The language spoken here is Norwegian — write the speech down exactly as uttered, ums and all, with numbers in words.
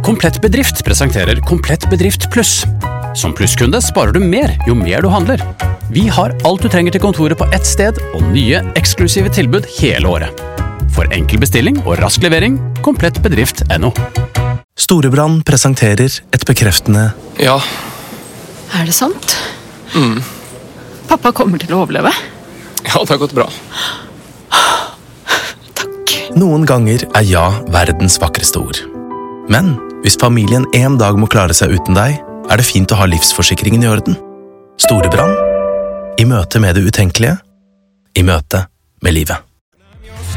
Komplett Bedrift presenterer Komplett Bedrift Pluss. Som plusskunde sparer du mer jo mer du handler. Vi har alt du trenger til kontoret på ett sted, og nye, eksklusive tilbud hele året. For enkel bestilling og rask levering, komplett bedrift punktum no. Storebrand presenterer et bekreftende Ja. Er det sant? Mm. Pappa kommer til å overleve? Ja, det har gått bra. Takk. Noen ganger er ja verdens vakreste ord. Men hvis familien en dag må klare seg uten deg, er det fint å ha livsforsikringen i orden. Storebrand. I møte med det utenkelige. I møte med livet.